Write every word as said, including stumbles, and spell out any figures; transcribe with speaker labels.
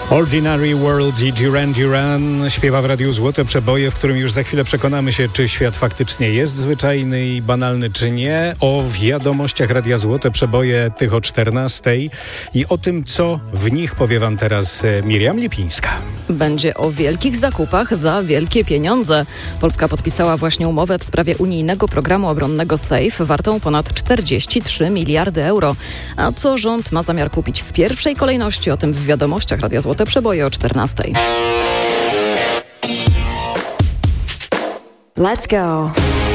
Speaker 1: Ordinary World i Duran Duran śpiewa w Radiu Złote Przeboje, w którym już za chwilę przekonamy się, czy świat faktycznie jest zwyczajny i banalny, czy nie. O wiadomościach Radia Złote Przeboje, tych o czternastej i o tym, co w nich powie wam teraz Miriam Lipińska.
Speaker 2: Będzie o wielkich zakupach za wielkie pieniądze. Polska podpisała właśnie umowę w sprawie unijnego programu obronnego SAFE wartą ponad czterdzieści trzy miliardy euro. A co rząd ma zamiar kupić w pierwszej kolejności? O tym w wiadomościach Radia Złote Przeboje o czternastej.
Speaker 3: Let's go.